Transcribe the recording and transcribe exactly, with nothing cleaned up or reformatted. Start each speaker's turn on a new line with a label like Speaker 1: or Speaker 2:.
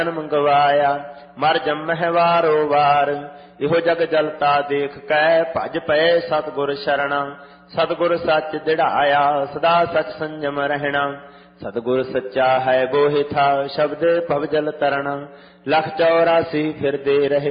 Speaker 1: ਜਨਮ ਗਵਾਇਆ ਮਰ ਜੰਮਹਿ ਵਾਰੋ ਵਾਰ। ਇਹੋ ਜਗ ਜਲਤਾ ਦੇਖ ਕੈ ਭਜ ਪਏ ਸਤਿਗੁਰ ਸ਼ਰਣਾ। ਸਤਿਗੁਰ ਸੱਚ ਦਿੜਾਇਆ ਸਦਾ ਸਚ ਸੰਜਮ ਰਹਿਣਾ। ਸਤਿਗੁਰ ਸੱਚਾ ਹੈ ਬੋਹਿ ਥਾ ਸ਼ਬਦ ਭਵ ਜਲ ਤਰਣਾ। ਲਖ ਚੌਰਾਸੀ ਫਿਰਦੇ ਰਹੇ